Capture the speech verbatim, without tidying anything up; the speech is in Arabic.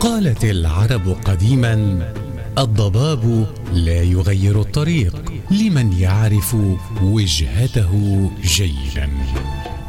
قالت العرب قديما: الضباب لا يغير الطريق لمن يعرف وجهته جيدا.